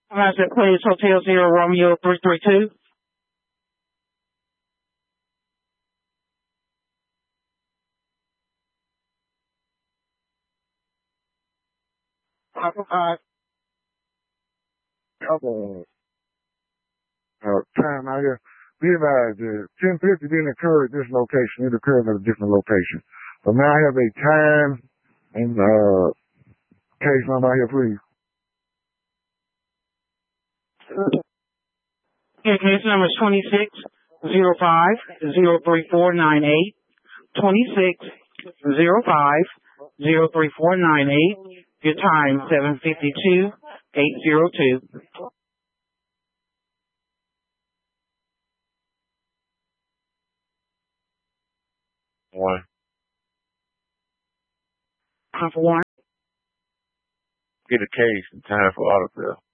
Asset please, Hotel Zero Romeo 332. Couple time out here. Be advised, 1050 didn't occur at this location. It occurred at a different location. But now I have a time and case number out here, please. Okay, case number is 2605-03498. 2605-03498. Your time, 7:52-8:02. One. For one. Get a case in time for autofill.